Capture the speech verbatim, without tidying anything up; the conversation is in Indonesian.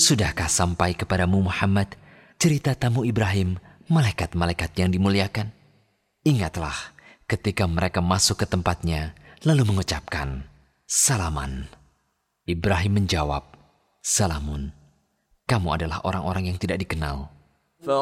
Sudahkah sampai kepadamu Muhammad cerita tamu Ibrahim, malaikat-malaikat yang dimuliakan? Ingatlah ketika mereka masuk ke tempatnya lalu mengucapkan, "Salaman." Ibrahim menjawab, "Salamun." Kamu adalah orang-orang yang tidak dikenal.